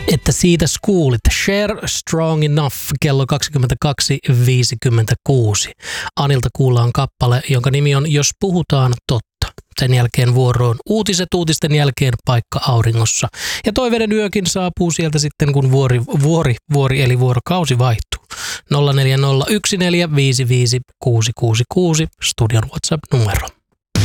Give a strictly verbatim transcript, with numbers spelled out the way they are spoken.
että siitä kuulit. Share Strong Enough kello kaksikymmentäkaksi viisikymmentäkuusi. Anilta kuullaan kappale, jonka nimi on Jos puhutaan totta. Sen jälkeen vuoroon uutiset, uutisten jälkeen Paikka auringossa. Ja Toiveiden yökin saapuu sieltä sitten, kun vuori, vuori, vuori eli vuorokausi vaihtuu. nolla neljä nolla yksi neljä viisi viisi kuusi kuusi kuusi studion WhatsApp-numero.